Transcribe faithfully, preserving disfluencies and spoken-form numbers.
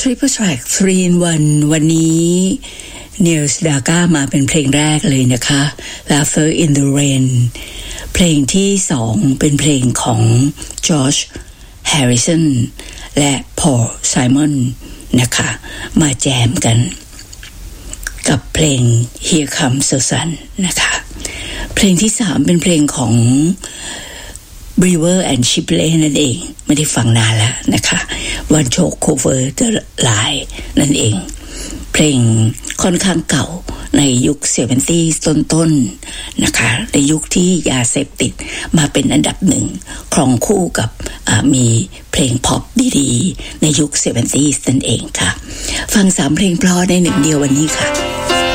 Triple Track ทรี in วัน วันนี้เนลส์ดาก้ามาเป็นเพลงแรกเลยนะคะ Laughter in the Rain เพลงที่สองเป็นเพลงของจอร์จแฮร์ริสันและพอลไซมอนนะคะมาแจมกันกับเพลง Here Comes the Sun นะคะเพลงที่สามเป็นเพลงของ Brewer and Shipley นั่นเองไม่ได้ฟังนานแล้วนะคะ One Choke Cover the Lie นั่นเองเพลงค่อนข้างเก่าในยุคเซเวนตี้ต้นๆนะคะในยุคที่ยาเสพติดมาเป็นอันดับหนึ่งครองคู่กับมีเพลงพ็อปดีๆในยุคเซเวนตี้นั่นเองค่ะฟังสามเพลงเพราะในหนึ่งเดียววันนี้ค่ะ